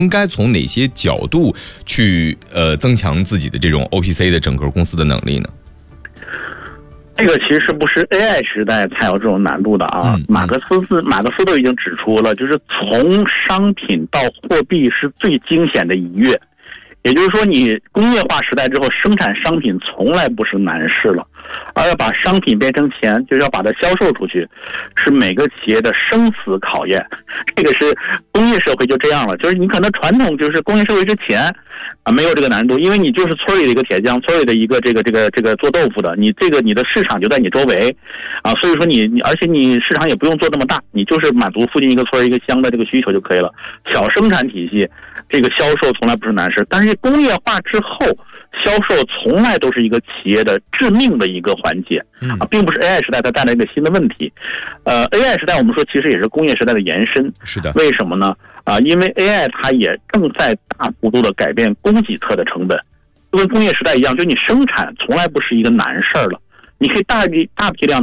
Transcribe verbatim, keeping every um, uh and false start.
应该从哪些角度去呃增强自己的这种 O P C 的整个公司的能力呢？ 这个其实不是 A I 时代才有这种难度的啊。 嗯、 马克思是马克思都已经指出了，就是从商品到货币是最惊险的一跃。也就是说，你工业化时代之后，生产商品从来不是难事了，而要把商品变成钱，就是要把它销售出去，是每个企业的生死考验。这个是工业社会就这样了，就是你可能传统就是工业社会之前啊没有这个难度，因为你就是村里的一个铁匠，村里的一个这个这个这个做豆腐的，你这个你的市场就在你周围啊，所以说你你而且你市场也不用做那么大，你就是满足附近一个村一个乡的这个需求就可以了。小生产体系这个销售从来不是难事，但是工业化之后，销售从来都是一个企业的致命的一个环节啊，并不是 A I 时代它带来一个新的问题。呃 ，A I 时代我们说其实也是工业时代的延伸。 是的。 为什么呢？啊，因为 A I 它也正在大幅度的改变供给侧的成本，就跟工业时代一样，就你生产从来不是一个难事儿了，你可以大力大批量